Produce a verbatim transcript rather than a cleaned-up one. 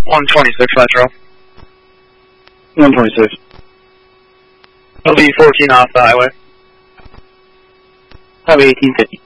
one twenty-six, Metro. one twenty-six. L V fourteen off the highway. Highway eighteen fifty.